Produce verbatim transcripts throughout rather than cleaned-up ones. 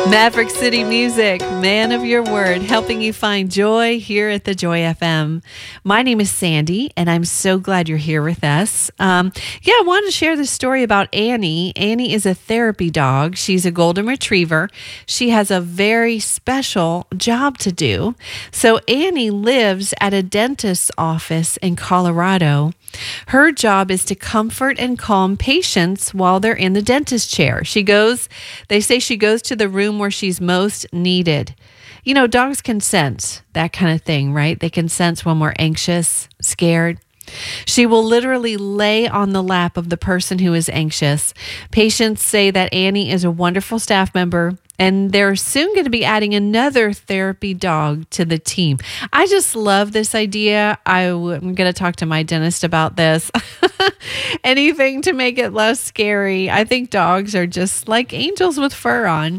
Maverick City Music, Man of Your Word, helping you find joy here at the Joy F M. My name is Sandy, and I'm so glad you're here with us. Um, yeah, I wanted to share this story about Annie. Annie is a therapy dog. She's a golden retriever. She has a very special job to do. So Annie lives at a dentist's office in Colorado. Her job is to comfort and calm patients while they're in the dentist chair. She goes, they say she goes to the room where she's most needed. You know, dogs can sense that kind of thing, right? They can sense when we're anxious, scared. She will literally lay on the lap of the person who is anxious. Patients say that Annie is a wonderful staff member, and they're soon going to be adding another therapy dog to the team. I just love this idea. I w- I'm going to talk to my dentist about this. Anything to make it less scary. I think dogs are just like angels with fur on.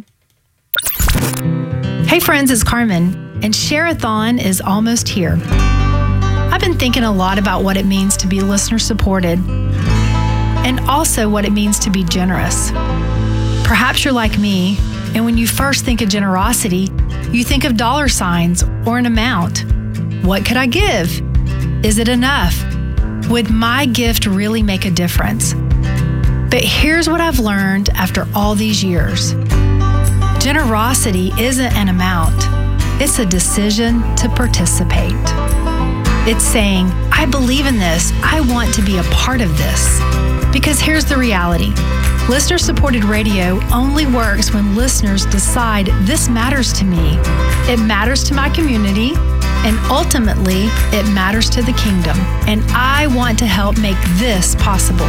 Hey friends, it's Carmen, and Share-a-thon is almost here. I've been thinking a lot about what it means to be listener supported and also what it means to be generous. Perhaps you're like me, and when you first think of generosity, you think of dollar signs or an amount. What could I give? Is it enough? Would my gift really make a difference? But here's what I've learned after all these years. Generosity isn't an amount. It's a decision to participate. It's saying, I believe in this. I want to be a part of this. Because here's the reality. Listener-supported radio only works when listeners decide this matters to me. It matters to my community, and ultimately, it matters to the kingdom. And I want to help make this possible.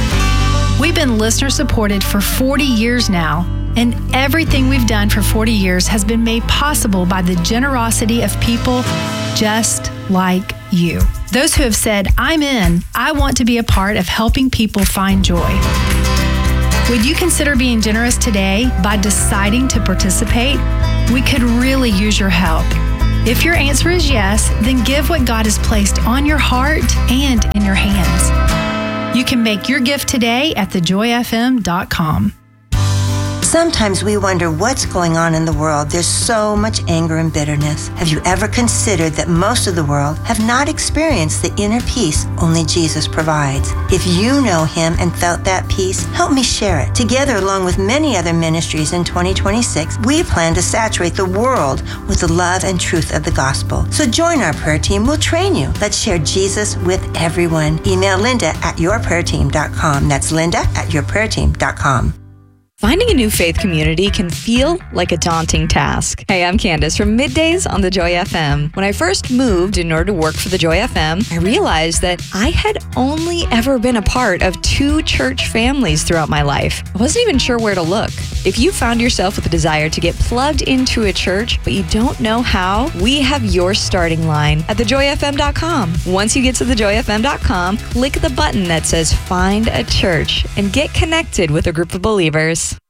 We've been listener-supported for forty years now, and everything we've done for forty years has been made possible by the generosity of people just like you. Those who have said, I'm in, I want to be a part of helping people find joy. Would you consider being generous today by deciding to participate? We could really use your help. If your answer is yes, then give what God has placed on your heart and in your hands. You can make your gift today at the joy f m dot com. Sometimes we wonder what's going on in the world. There's so much anger and bitterness. Have you ever considered that most of the world have not experienced the inner peace only Jesus provides? If you know Him and felt that peace, help me share it. Together, along with many other ministries in twenty twenty-six, we plan to saturate the world with the love and truth of the gospel. So join our prayer team. We'll train you. Let's share Jesus with everyone. Email Linda at your prayer team dot com. That's Linda at your prayer team dot com. Finding a new faith community can feel like a daunting task. Hey, I'm Candace from Middays on the Joy F M. When I first moved in order to work for the Joy F M, I realized that I had only ever been a part of two church families throughout my life. I wasn't even sure where to look. If you found yourself with a desire to get plugged into a church, but you don't know how, we have your starting line at the joy f m dot com. Once you get to the joy f m dot com, click the button that says Find a Church and get connected with a group of believers.